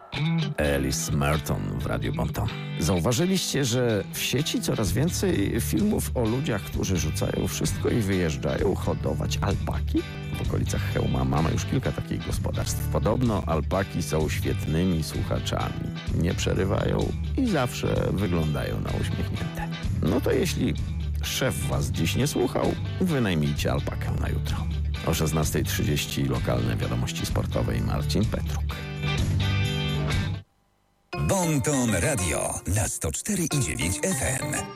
Alice Merton w Radiu Bonton. Zauważyliście, że w sieci coraz więcej filmów o ludziach, którzy rzucają wszystko i wyjeżdżają hodować alpaki? W okolicach Chełma mamy już kilka takich gospodarstw. Podobno alpaki są świetnymi słuchaczami. Nie przerywają i zawsze wyglądają na uśmiechnięte. No to jeśli szef was dziś nie słuchał, wynajmijcie alpakę na jutro. O 16:30 lokalne wiadomości sportowe i Marcin Petruk. Bonton Radio na 104,9 FM.